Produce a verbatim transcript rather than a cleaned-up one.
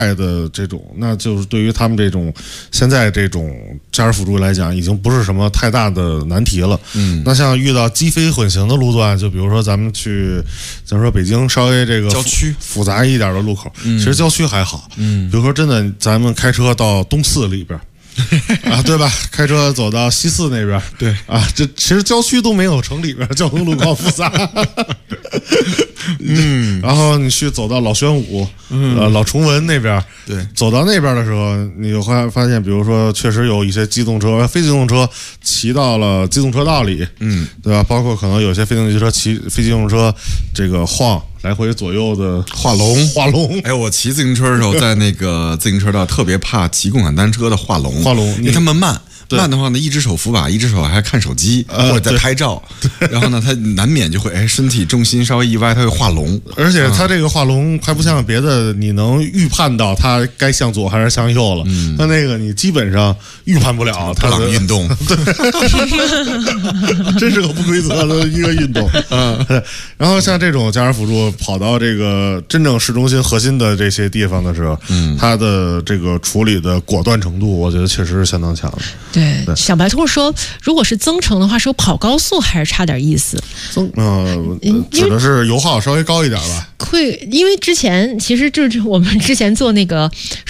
的这种，那就是对于他们这种现在这种驾驶辅助来讲，已经不是什么太大的难题了。嗯，那像遇到机非混行的路段，就比如说咱们去，咱说北京稍微这个郊区复杂一点的路口， 嗯、 其实郊区还好。嗯，比如说真的，咱们开车到东四里边。啊，对吧？开车走到西四那边， 对啊，这其实郊区都没有城里边交通路况复杂。嗯，然后你去走到老宣武，嗯、呃，老崇文那边， 对， 走到那边的时候，你会发现，比如说，确实有一些机动车、非机动车骑到了机动车道里，嗯，对吧？包括可能有些非机动车骑非机动车这个晃。来回左右的画龙， 画龙。 哎，我骑自行车的时候，在那个自行车道特别怕骑共享单车的画龙， 画龙， 因为他们慢。慢的话呢，一只手扶把，一只手还看手机、呃、或者在拍照，然后呢，他难免就会哎身体重心稍微一歪，他会画龙。 而且他这个画龙还不像别的，你能预判到他该向左还是向右了。嗯，他那个你基本上预判不了。 布朗运动， 真是个不规则的一个运动。嗯，然后像这种驾驶辅助跑到这个真正市中心核心的这些地方的时候，嗯，它的这个处理的果断程度，我觉得确实是相当强的。 对。对，小白兔说，如果是增程的话，说跑高速还是差点意思。 增，呃，指的是油耗稍微高一点吧。 会，因为之前其实就是我们之前做那个。